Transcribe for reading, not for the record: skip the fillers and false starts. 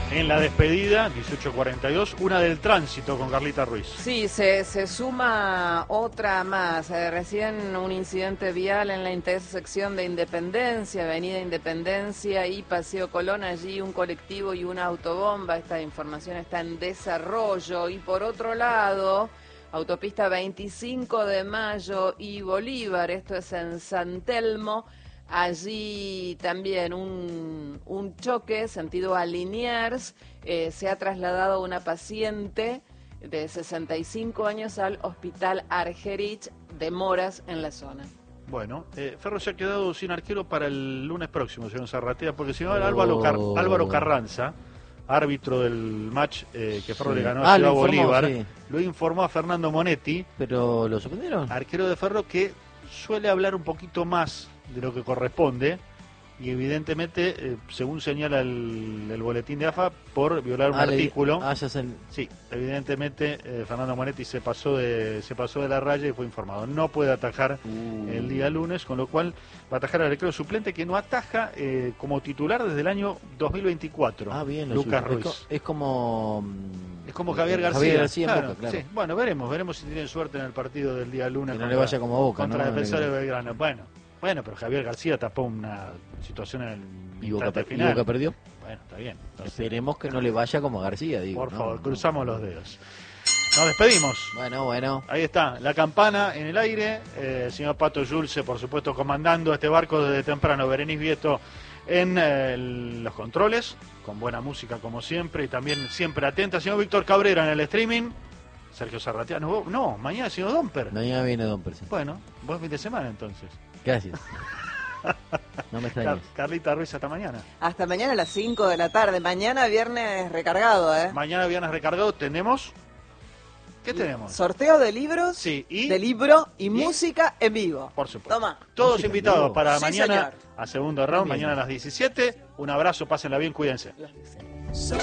en la despedida, 18:42, una del tránsito con Carlita Ruiz. Sí, se suma otra más. Recién un incidente vial en la intersección de Independencia, Avenida Independencia y Paseo Colón. Allí un colectivo y una autobomba. Esta información está en desarrollo. Y por otro lado, autopista 25 de Mayo y Bolívar, esto es en San Telmo. Allí también un choque, sentido a Liniers, se ha trasladado una paciente de 65 años al hospital Argerich, demoras en la zona. Bueno, Ferro se ha quedado sin arquero para el lunes próximo, señor Zarratea, porque si no, Álvaro Carranza, árbitro del match que Ferro le ganó a Ciudad Bolívar, lo informó a Fernando Monetti. ¿Pero lo suspendieron? Arquero de Ferro que suele hablar un poquito más de lo que corresponde y evidentemente, según señala el boletín de AFA, por violar un artículo. Sí, evidentemente Fernando Monetti se pasó de la raya y fue informado. No puede atajar el día lunes, con lo cual va a atajar al arquero suplente que no ataja como titular desde el año 2024. Bien, Lucas Ruiz. Es como Javier García. Javier García en claro, Boca, claro. Sí. Bueno, veremos si tienen suerte en el partido del día lunes. Que no le vaya como Boca, contra ¿no? Defensor de Belgrano. Bueno, pero Javier García tapó una situación en el instante final. ¿Y Boca perdió? Bueno, está bien. Entonces, esperemos que no le vaya como a García, digo. Por favor, cruzamos los dedos. Nos despedimos. Bueno. Ahí está, la campana en el aire. Señor Pato Yulce, por supuesto, comandando este barco desde temprano. Berenice Vieto en los controles, con buena música como siempre y también siempre atenta. Señor Víctor Cabrera en el streaming. Sergio Zarratea. No, mañana el señor Domper. Mañana viene Domper, sí. Bueno, buen fin de semana entonces. Gracias. No me extrañes. Carlita Ruiz, hasta mañana. Hasta mañana a las 5 de la tarde. Mañana viernes recargado, Mañana viernes recargado. Tenemos... ¿Qué tenemos? Sorteo de libros, sí, de libro y música en vivo. Por supuesto. Toma. Todos invitados para sí, mañana señor. a segundo round, mañana a las 17. Un abrazo, pásenla bien, cuídense.